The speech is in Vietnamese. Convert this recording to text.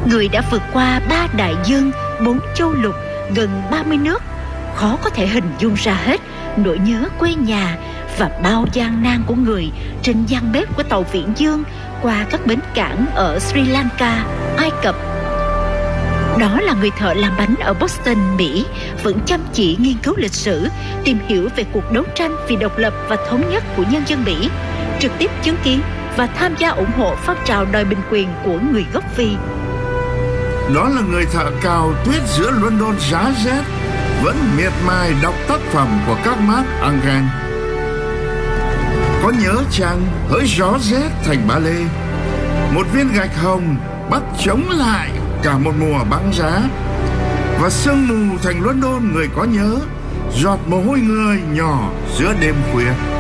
Người đã vượt qua 3 đại dương, 4 châu lục, gần 30 nước. Khó có thể hình dung ra hết nỗi nhớ quê nhà và bao gian nan của người trên gian bếp của tàu viễn dương qua các bến cảng ở Sri Lanka, Ai Cập. Đó là người thợ làm bánh ở Boston, Mỹ, vẫn chăm chỉ nghiên cứu lịch sử, tìm hiểu về cuộc đấu tranh vì độc lập và thống nhất của nhân dân Mỹ, trực tiếp chứng kiến và tham gia ủng hộ phong trào đòi bình quyền của người gốc Phi. Đó là người thợ cào tuyết giữa London giá rét, vẫn miệt mài đọc tác phẩm của các Marx Engels. Có nhớ chăng hỡi gió rét thành ba lê, một viên gạch hồng bắt chống lại cả một mùa băng giá. Và sương mù thành London người có nhớ, giọt mồ hôi người nhỏ giữa đêm khuya.